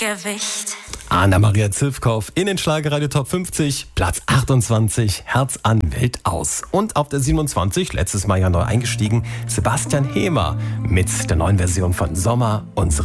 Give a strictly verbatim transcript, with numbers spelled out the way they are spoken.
Übergewicht. Anna-Maria Zivkow in den Schlagerradio Top fünfzig, Platz achtundzwanzig, Herz an, Welt aus. Und auf der siebenundzwanzig, letztes Mal ja neu eingestiegen, Sebastian Hemer mit der neuen Version von Sommer, unsere